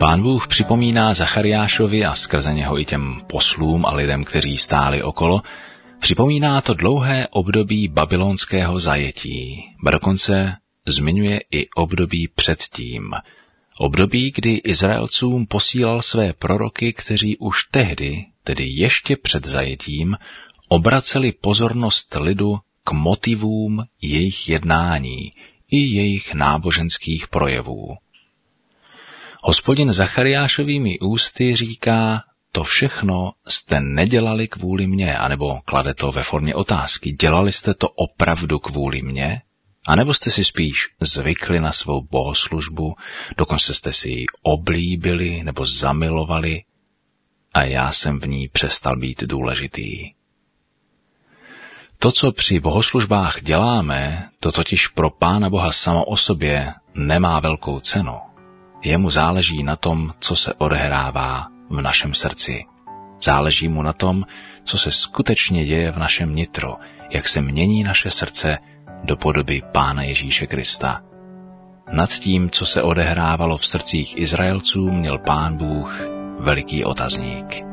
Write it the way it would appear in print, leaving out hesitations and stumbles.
Pán Bůh připomíná Zachariášovi a skrze něho i těm poslům a lidem, kteří stáli okolo, připomíná to dlouhé období babylonského zajetí, ba dokonce zmiňuje i období předtím. Období, kdy Izraelcům posílal své proroky, kteří už tehdy, tedy ještě před zajetím, obraceli pozornost lidu k motivům jejich jednání i jejich náboženských projevů. Hospodin Zachariášovými ústy říká, to všechno jste nedělali kvůli mně, anebo klade to ve formě otázky, dělali jste to opravdu kvůli mně? A nebo jste si spíš zvykli na svou bohoslužbu, dokonce jste si ji oblíbili nebo zamilovali a já jsem v ní přestal být důležitý. To, co při bohoslužbách děláme, to totiž pro Pána Boha samo o sobě nemá velkou cenu. Jemu záleží na tom, co se odehrává v našem srdci. Záleží mu na tom, co se skutečně děje v našem nitru, jak se mění naše srdce do podoby Pána Ježíše Krista. Nad tím, co se odehrávalo v srdcích Izraelců, měl Pán Bůh veliký otazník.